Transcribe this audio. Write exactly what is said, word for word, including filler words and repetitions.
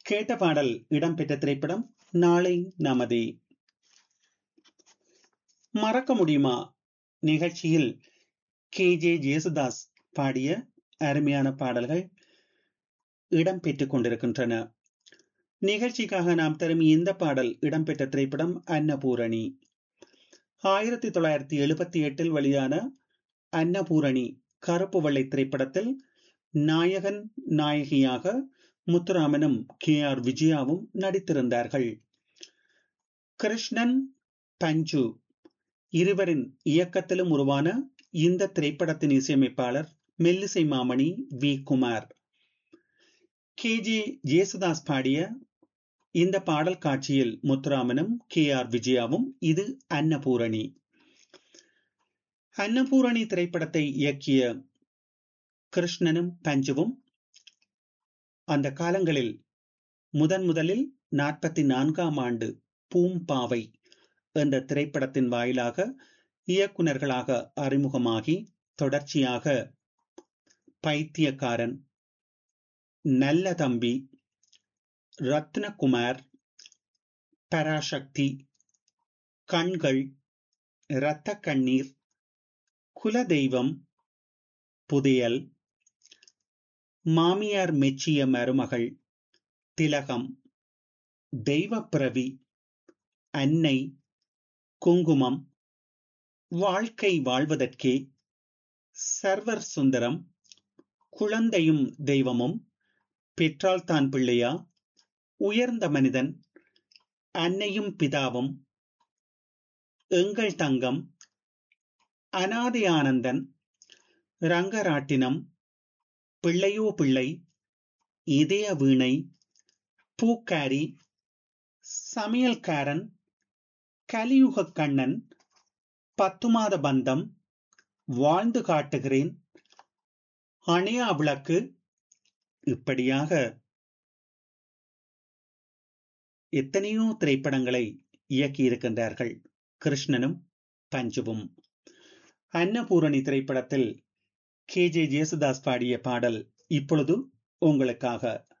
கேட்ட பாடல் இடம்பெற்ற திரைப்படம் நாளை நமதே. மறக்க முடியுமா நிகழ்ச்சியில் கே ஜே ஜேசுதாஸ் பாடிய அருமையான பாடல்கள் இடம்பெற்றுக் கொண்டிருக்கின்றன. நிகழ்ச்சிக்காக நாம் தரும் இந்த பாடல் இடம்பெற்ற திரைப்படம் அன்னபூரணி. ஆயிரத்தி தொள்ளாயிரத்தி எழுபத்தி எட்டில் வெளியான அன்னபூரணி கருப்பு வெள்ளை திரைப்படத்தில் நாயகன் நாயகியாக முத்துராமனும் கே ஆர் விஜயாவும் நடித்திருந்தார்கள். கிருஷ்ணன், பஞ்சு இருவரின் இயக்கத்திலும் உருவான இந்த திரைப்படத்தின் இசையமைப்பாளர் மெல்லிசை மாமணி we Kumar. K J Yesudas பாடிய இந்த பாடல் காட்சியில் முத்துராமனும் கே ஆர் விஜயாவும். இது அன்னபூரணி. அன்னபூரணி திரைப்படத்தை இயக்கிய கிருஷ்ணனும் பஞ்சுவும் அந்த காலங்களில் முதன் முதலில் நாற்பத்தி நான்காம் ஆண்டு பூம்பாவை என்ற திரைப்படத்தின் வாயிலாக இயக்குநர்களாக அறிமுகமாகி தொடர்ச்சியாக பைத்தியக்காரன், நல்ல தம்பி, ரத்னகுமார், பராசக்தி, கண்கள், இரத்த கண்ணீர், குலதெய்வம், புதையல், மாமியார் மெச்சிய மருமகள், திலகம், தெய்வப்பிரவி, அன்னை, குங்குமம், வாழ்க்கை வாழ்வதற்கே, சர்வர் சுந்தரம், குழந்தையும் தெய்வமும், பெற்றால் தான் பிள்ளையா, உயர்ந்த மனிதன், அன்னையும் பிதாவும், எங்கள் தங்கம், அனாதை ஆனந்தன், ரங்கராட்டினம், பிள்ளையோ பிள்ளை, இதய வீணை, பூக்காரி, சமையல்காரன், கலியுக கண்ணன், பத்து மாத பந்தம், வாழ்ந்து காட்டுகிறேன், அணையா விளக்கு, இப்படியாக எத்தனையோ திரைப்படங்களை இயக்கியிருக்கின்றார்கள் கிருஷ்ணனும் பஞ்சுவும். அன்னபூரணி திரைப்படத்தில் கே ஜே ஜேசுதாஸ் பாடிய பாடல் இப்பொழுது உங்களுக்காக.